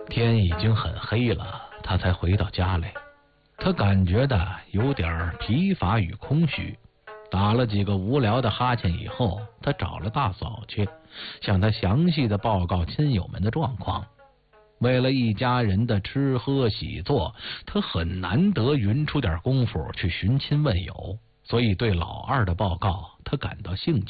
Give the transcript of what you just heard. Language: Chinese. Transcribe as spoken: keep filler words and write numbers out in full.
天已经很黑了，他才回到家里。他感觉的有点疲乏与空虚，打了几个无聊的哈欠以后，他找了大嫂去，向他详细的报告亲友们的状况。为了一家人的吃喝喜作，他很难得匀出点功夫去寻亲问友，所以对老二的报告他感到兴趣。